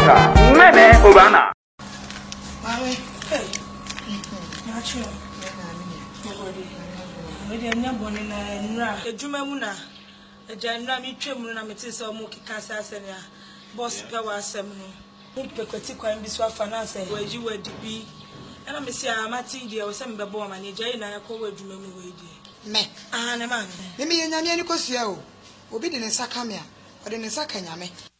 America. Mene Obana. Mami, hey. Nacho. We dey na boni na nra. Ejuma mu na. Eja nra mi twem na mete se o mu kika asase na. Boss pe wa asem no. Mu pekwati kwan bi so afa na ase. Waji wadi bi. Ana me si amati dia o se me bebo ma na eja na yakọ wadwuma mu we di. Me. Ah, ne man. Me nyame ani kosua o. Obi de ne saka me a. O de ne saka nyame.